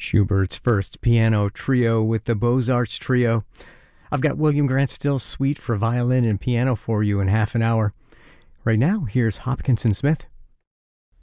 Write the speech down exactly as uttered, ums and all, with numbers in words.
Schubert's first piano trio with the Beaux-Arts Trio. I've got William Grant Still's Suite for violin and piano for you in half an hour. Right now, here's Hopkinson Smith.